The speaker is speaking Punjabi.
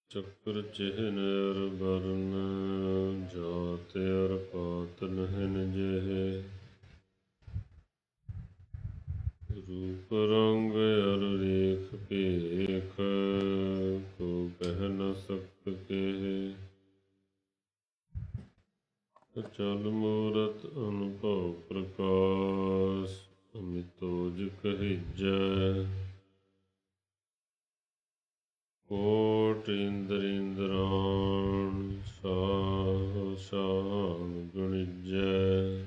ਚੱਕਰ ਚਿਹਨ ਅਰ ਬਰਨ, ਜਾਤ ਅਰ ਪਾਤ ਨਹਿਨ ਜਿਹੇ। ਰੂਪ ਰੰਗ ਅਰ ਰੇਖ ਭੇਖ, ਕੋ ਕਹਿ ਨ ਸਕਤ ਕੇਹ। ਅਚਲ ਮੂਰਤ ਅਨੁਭਵ ਪ੍ਰਕਾਸ਼, ਅਮਿਤੋਜ ਕਹੀਜੈ। ਕੋਟਿ ਇੰਦਰ ਇੰਦਰਾਣ, ਸਾਹ ਸਾਨ ਗੁਣੀਜੈ।